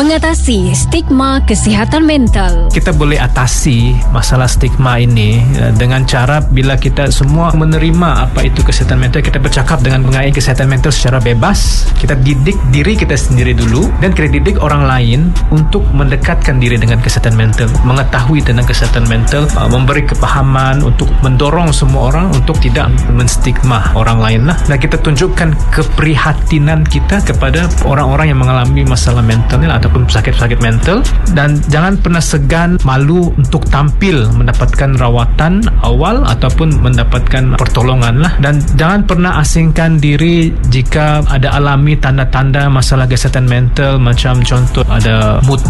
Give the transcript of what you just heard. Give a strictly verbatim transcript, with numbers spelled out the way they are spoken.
mengatasi stigma kesihatan mental. Kita boleh atasi masalah stigma ini dengan cara bila kita semua menerima apa itu kesihatan mental, kita bercakap dengan mengenai kesihatan mental secara bebas. Kita didik diri kita sendiri dulu dan kita didik orang lain untuk mendekatkan diri dengan kesihatan mental, mengetahui tentang kesihatan mental, memberi kepahaman untuk mendorong semua orang untuk tidak menstigma orang lain lah. Dan kita tunjukkan keprihatinan kita kepada orang-orang yang mengalami masalah mental ni lah, ataupun sakit-sakit mental, dan jangan pernah segan malu untuk tampil mendapatkan rawatan awal ataupun mendapatkan pertolongan lah. Dan jangan pernah asingkan diri jika ada alami tanda-tanda masalah kesihatan mental, macam contoh ada mood